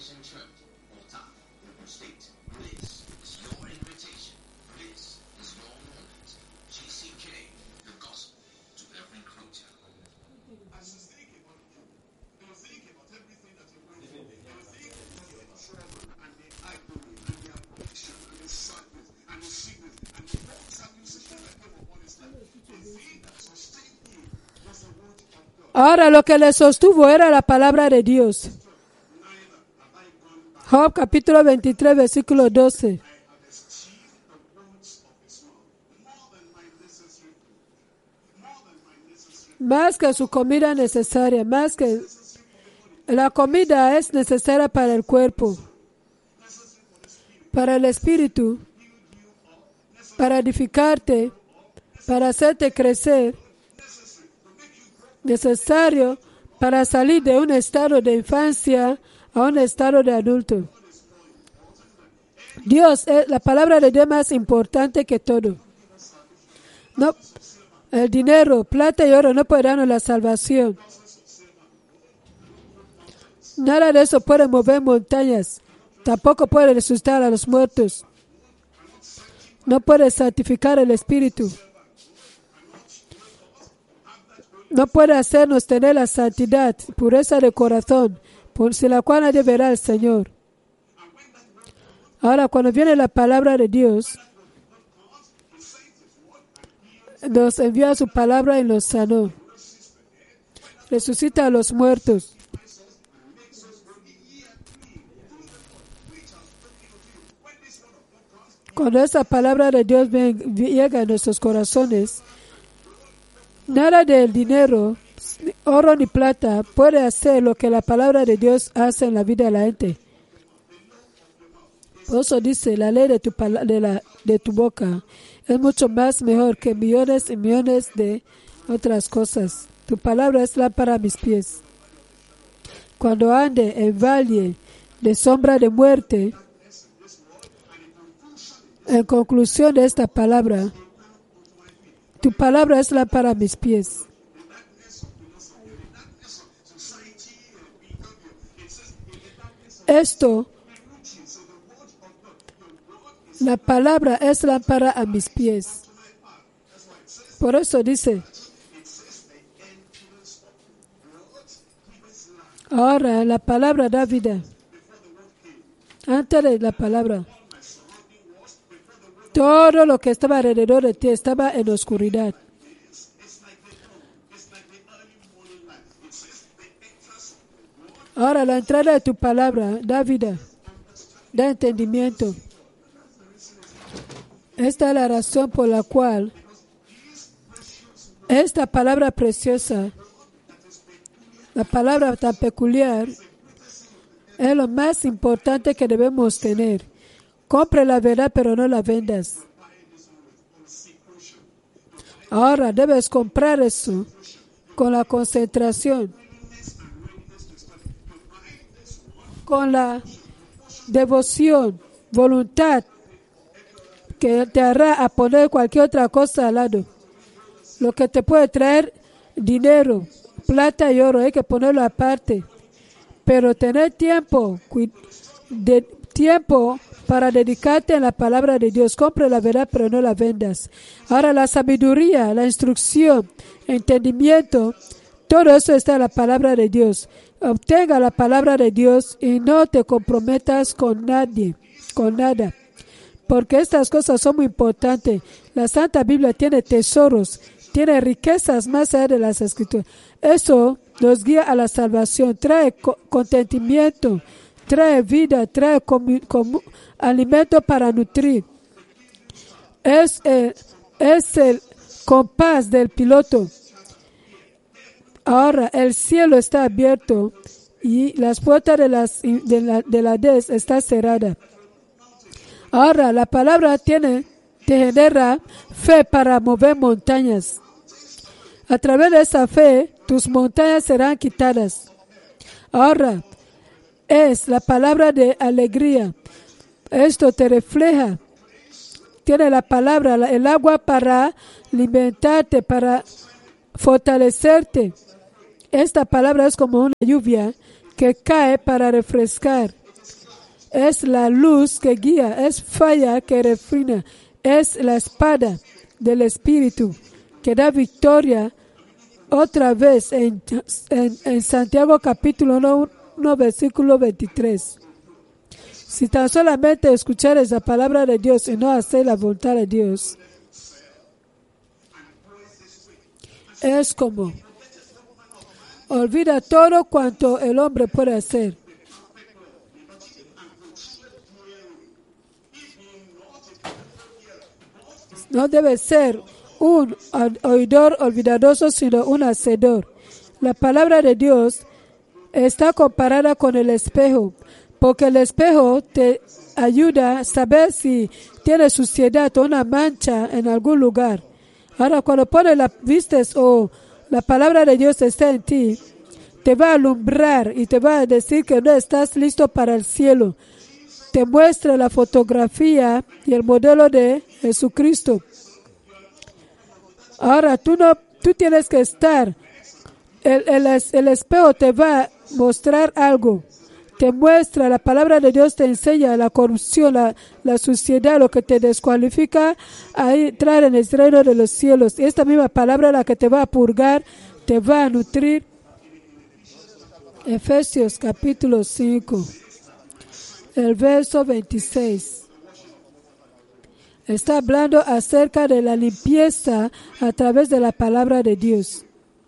Ahora lo que le sostuvo era la palabra de Dios. Job capítulo 23, versículo 12. Más que su comida necesaria, más que la comida es necesaria para el cuerpo, para el espíritu, para edificarte, para hacerte crecer, necesario para salir de un estado de infancia a un estado de adulto. La palabra de Dios es más importante que todo. No, el dinero, plata y oro no puede darnos la salvación. Nada de eso puede mover montañas. Tampoco puede resucitar a los muertos. No puede santificar el espíritu. No puede hacernos tener la santidad, pureza de corazón, por si la cual nadie verá al Señor. Ahora, cuando viene la palabra de Dios, nos envía su palabra y nos sanó. Resucita a los muertos. Cuando esa palabra de Dios llega a nuestros corazones, nada del dinero, oro ni plata puede hacer lo que la palabra de Dios hace en la vida de la gente. Por eso dice, la ley de tu boca es mucho más mejor que millones y millones de otras cosas. Tu palabra es lámpara a mis pies. Cuando ande en valle de sombra de muerte, en conclusión de esta palabra, tu palabra es lámpara a mis pies. La palabra es lámpara a mis pies. Por eso dice, ahora la palabra da vida. Antes de la palabra, todo lo que estaba alrededor de ti estaba en oscuridad. Ahora la entrada de tu palabra da vida, da entendimiento. Esta es la razón por la cual esta palabra preciosa, la palabra tan peculiar, es lo más importante que debemos tener. Compre la verdad, pero no la vendas. Ahora debes comprar eso con la concentración, con la devoción, voluntad, que te hará a poner cualquier otra cosa al lado. Lo que te puede traer dinero, plata y oro, hay que ponerlo aparte. Pero tener tiempo para dedicarte a la palabra de Dios. Compre la verdad, pero no la vendas. Ahora la sabiduría, la instrucción, entendimiento, todo eso está en la palabra de Dios. Obtenga la palabra de Dios y no te comprometas con nadie, con nada. Porque estas cosas son muy importantes. La Santa Biblia tiene tesoros, tiene riquezas más allá de las Escrituras. Eso nos guía a la salvación, trae contentimiento, trae vida, trae alimento para nutrir. Es el compás del piloto. Ahora el cielo está abierto y las puertas de la Hades están cerradas. Ahora la palabra te genera fe para mover montañas. A través de esa fe, tus montañas serán quitadas. Ahora es la palabra de alegría. Esto te refleja. Tiene la palabra, el agua para alimentarte, para fortalecerte. Esta palabra es como una lluvia que cae para refrescar. es la luz que guía, es falla que refrina, es la espada del Espíritu que da victoria. Otra vez en Santiago capítulo 1, versículo 23. Si tan solamente escuchares la palabra de Dios y no hacer la voluntad de Dios, es como olvida todo cuanto el hombre puede hacer. No debe ser un oidor olvidadoso, sino un hacedor. La palabra de Dios está comparada con el espejo, porque el espejo te ayuda a saber si tienes suciedad o una mancha en algún lugar. Ahora, cuando pones la vistes o la palabra de Dios está en ti, te va a alumbrar y te va a decir que no estás listo para el cielo. Te muestra la fotografía y el modelo de Jesucristo. Ahora, tú tienes que estar. El espejo te va a mostrar algo. Te muestra, la palabra de Dios te enseña la corrupción, la suciedad, lo que te descualifica a entrar en el reino de los cielos. Esta misma palabra es la que te va a purgar, te va a nutrir. Efesios capítulo 5, el verso 26. Está hablando acerca de la limpieza a través de la palabra de Dios.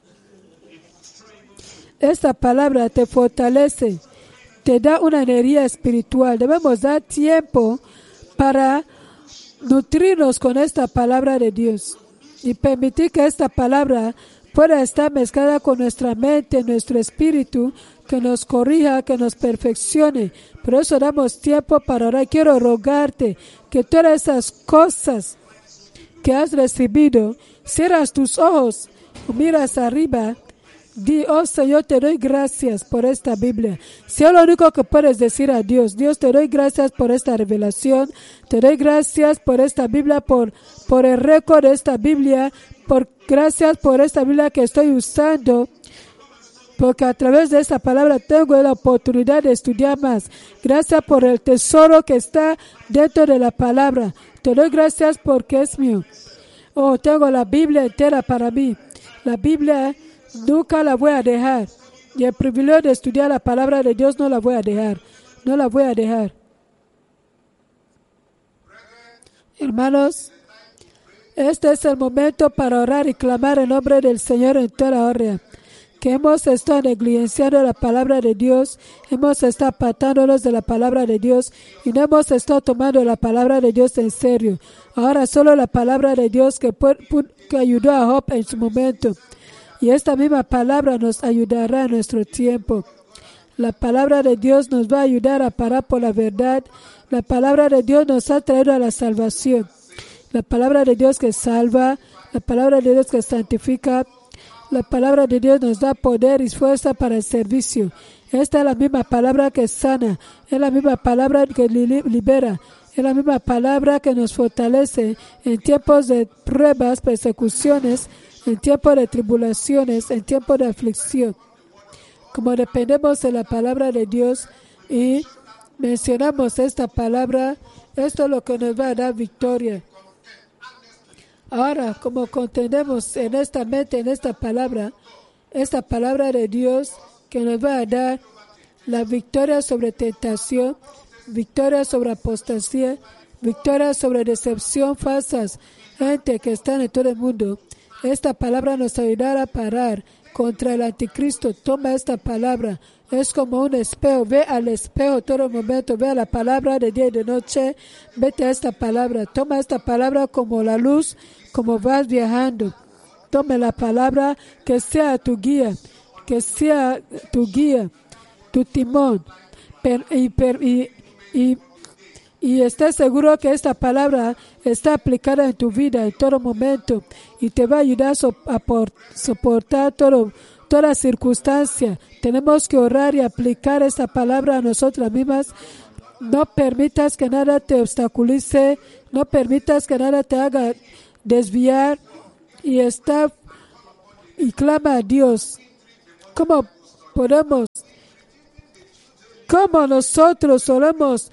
Esta palabra te fortalece, te da una energía espiritual. Debemos dar tiempo para nutrirnos con esta palabra de Dios y permitir que esta palabra pueda estar mezclada con nuestra mente, nuestro espíritu, que nos corrija, que nos perfeccione. Por eso damos tiempo para orar. Quiero rogarte que todas esas cosas que has recibido, cierras tus ojos, miras arriba. Di, oh Señor, te doy gracias por esta Biblia. Si es lo único que puedes decir a Dios, Dios, te doy gracias por esta revelación, te doy gracias por esta Biblia, por el récord de esta Biblia, gracias por esta Biblia que estoy usando, porque a través de esta palabra tengo la oportunidad de estudiar más. Gracias por el tesoro que está dentro de la palabra. Te doy gracias porque es mío. Oh, tengo la Biblia entera para mí. La Biblia nunca la voy a dejar. Y el privilegio de estudiar la palabra de Dios no la voy a dejar. No la voy a dejar. Hermanos, este es el momento para orar y clamar en nombre del Señor en toda hora. Que hemos estado negligenciando la palabra de Dios, hemos estado apartándonos de la palabra de Dios y no hemos estado tomando la palabra de Dios en serio. Ahora solo la palabra de Dios que ayudó a Job en su momento. Y esta misma palabra nos ayudará en nuestro tiempo. La palabra de Dios nos va a ayudar a parar por la verdad. La palabra de Dios nos ha traído a la salvación. La palabra de Dios que salva, la palabra de Dios que santifica, la palabra de Dios nos da poder y fuerza para el servicio. Esta es la misma palabra que sana, es la misma palabra que libera, es la misma palabra que nos fortalece en tiempos de pruebas, persecuciones, en tiempos de tribulaciones, en tiempos de aflicción. Como dependemos de la palabra de Dios y mencionamos esta palabra, esto es lo que nos va a dar victoria. Ahora, como contendemos en esta mente, en esta palabra de Dios que nos va a dar la victoria sobre tentación, victoria sobre apostasía, victoria sobre decepción falsas, gente que están en todo el mundo. Esta palabra nos ayudará a parar contra el anticristo. Toma esta palabra. Es como un espejo. Ve al espejo todo el momento. Ve a la palabra de día y de noche. Vete a esta palabra. Toma esta palabra como la luz, como vas viajando. Tome la palabra que sea tu guía, tu timón. Y estés seguro que esta palabra está aplicada en tu vida en todo momento y te va a ayudar a soportar toda circunstancia. Tenemos que orar y aplicar esta palabra a nosotras mismas. No permitas que nada te obstaculice, no permitas que nada te haga desviar y clama a Dios. ¿Cómo podemos Como nosotros solemos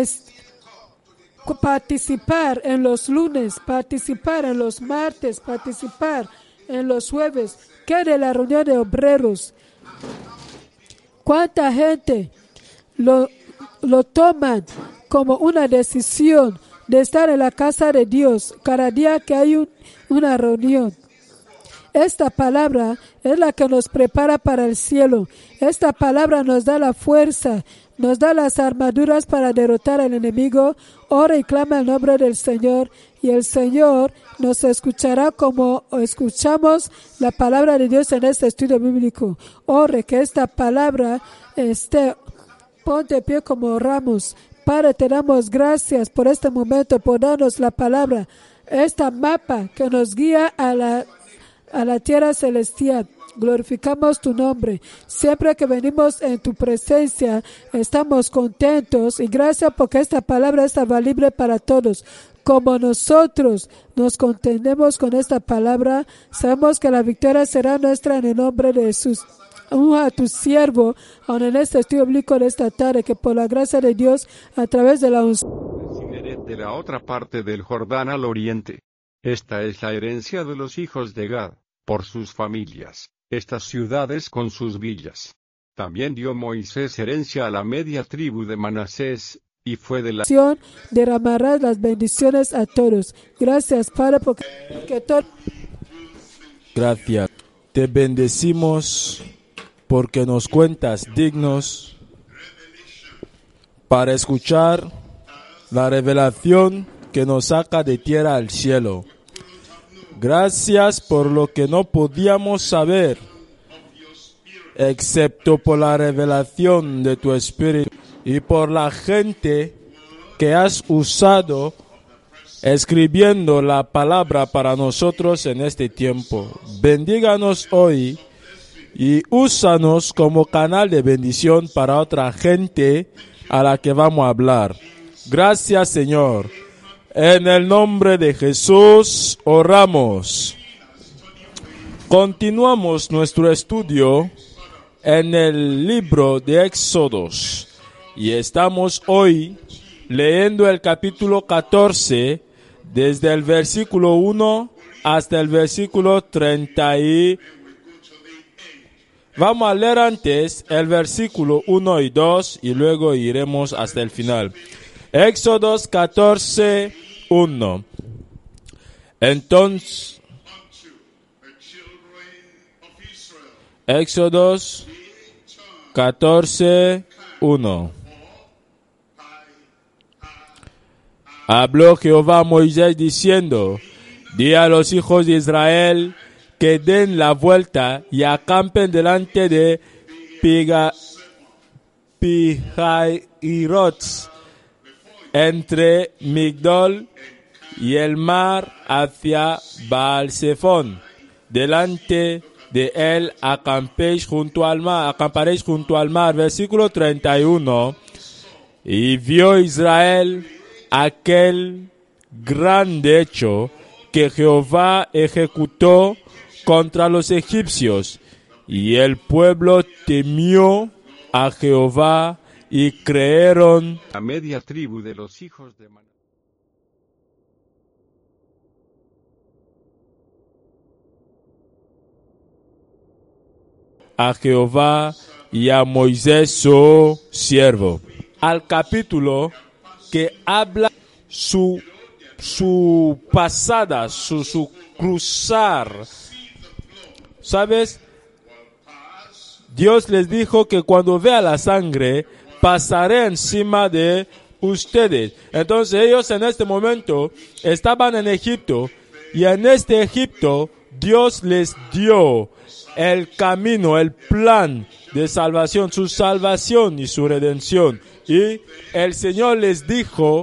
participar en los lunes, participar en los martes, participar en los jueves, que de la reunión de obreros. ¿Cuánta gente lo toman como una decisión de estar en la casa de Dios cada día que hay una reunión? Esta palabra es la que nos prepara para el cielo. Esta palabra nos da la fuerza, nos da las armaduras para derrotar al enemigo. Ora y clama el nombre del Señor, y el Señor nos escuchará como escuchamos la palabra de Dios en este estudio bíblico. Ore que esta palabra ponte de pie como oramos. Padre, te damos gracias por este momento, por darnos la palabra, esta mapa que nos guía a la tierra celestial. Glorificamos tu nombre. Siempre que venimos en tu presencia, estamos contentos y gracias porque esta palabra es libre para todos. Como nosotros nos contendemos con esta palabra, sabemos que la victoria será nuestra en el nombre de Jesús. A tu siervo, aun en este estudio bíblico de esta tarde, que por la gracia de Dios, a través de la unción de la otra parte del Jordán al oriente. Esta es la herencia de los hijos de Gad, por sus familias, estas ciudades con sus villas. También dio Moisés herencia a la media tribu de Manasés, y fue de la derramarás las bendiciones a todos. Gracias, Padre, porque todo. Gracias. Te bendecimos porque nos cuentas dignos para escuchar la revelación que nos saca de tierra al cielo. Gracias por lo que no podíamos saber, excepto por la revelación de tu Espíritu y por la gente que has usado escribiendo la palabra para nosotros en este tiempo. Bendíganos hoy y úsanos como canal de bendición para otra gente a la que vamos a hablar. Gracias, Señor. En el nombre de Jesús oramos. Continuamos nuestro estudio en el libro de Éxodos y estamos hoy leyendo el capítulo 14 desde el versículo 1 hasta el versículo 30 Vamos a leer antes el versículo 1 y 2 y luego iremos hasta el final. Éxodos 14, 1. Entonces, Éxodos 14, 1. Habló Jehová a Moisés diciendo: Di a los hijos de Israel que den la vuelta y acampen delante de Pihairot, entre Migdol y el mar hacia Baal-Zephón. Delante de él acamparéis junto al mar. Versículo 31. Y vio Israel aquel grande hecho que Jehová ejecutó contra los egipcios, y el pueblo temió a Jehová y creyeron la media tribu de los hijos de Manasés. A Jehová y a Moisés su siervo. Al capítulo que habla su pasada, su cruzar. ¿Sabes? Dios les dijo que cuando vea la sangre, pasaré encima de ustedes. Entonces ellos en este momento estaban en Egipto, y en este Egipto Dios les dio el camino, el plan de salvación, su salvación y su redención. Y el Señor les dijo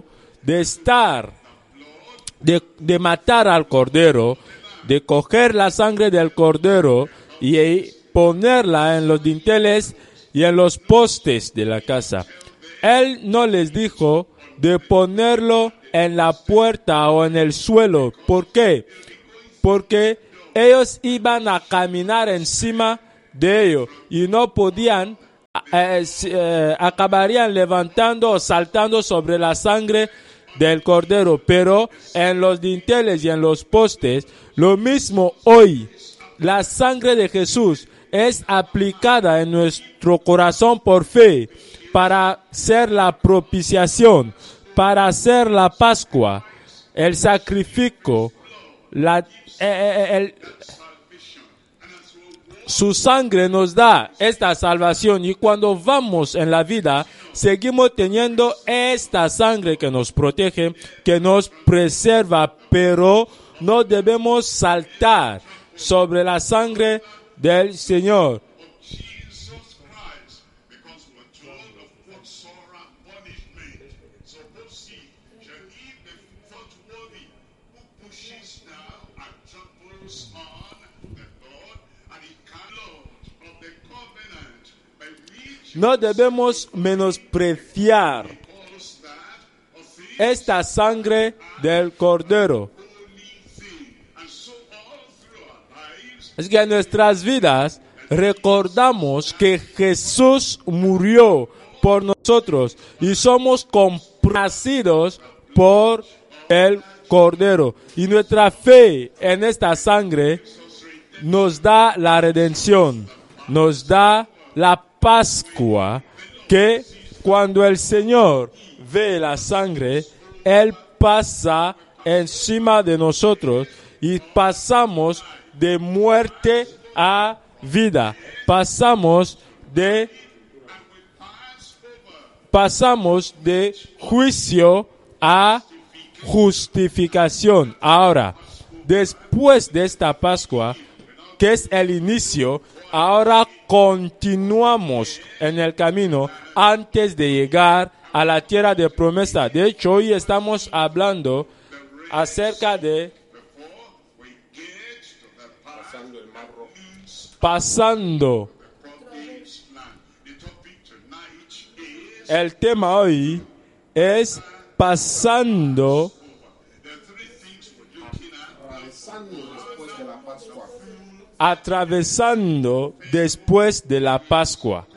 de matar al cordero, de coger la sangre del cordero y ponerla en los dinteles y en los postes de la casa. Él no les dijo de ponerlo en la puerta o en el suelo. ¿Por qué? Porque ellos iban a caminar encima de ello y no podían acabarían levantando o saltando sobre la sangre del Cordero, pero en los dinteles y en los postes, lo mismo hoy, la sangre de Jesús es aplicada en nuestro corazón por fe para ser la propiciación, para hacer la Pascua, el sacrificio, su sangre nos da esta salvación, y cuando vamos en la vida seguimos teniendo esta sangre que nos protege, que nos preserva, pero no debemos saltar sobre la sangre del Señor. No debemos menospreciar esta sangre del Cordero. Es que en nuestras vidas recordamos que Jesús murió por nosotros y somos complacidos por el Cordero. Y nuestra fe en esta sangre nos da la redención, nos da la Pascua, que cuando el Señor ve la sangre, Él pasa encima de nosotros y pasamos de muerte a vida. Pasamos de juicio a justificación. Ahora, después de esta Pascua, que es el inicio, ahora continuamos en el camino antes de llegar a la tierra de promesa. De hecho, hoy estamos hablando acerca de pasando. El tema hoy es pasando. Atravesando después de la Pascua.